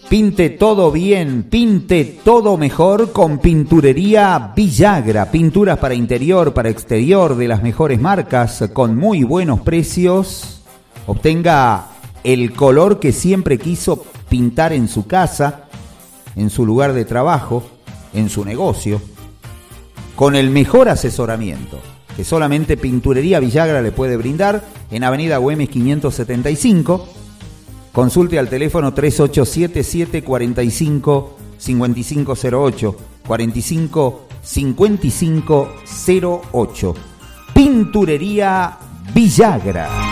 Pinte todo bien, pinte todo mejor con Pinturería Villagra. Pinturas para interior, para exterior, de las mejores marcas, con muy buenos precios. Obtenga el color que siempre quiso pintar en su casa, en su lugar de trabajo, en su negocio, con el mejor asesoramiento que solamente Pinturería Villagra le puede brindar, en Avenida Güemes 575. Consulte al teléfono 3877-45-5508, 45-5508. Pinturería Villagra.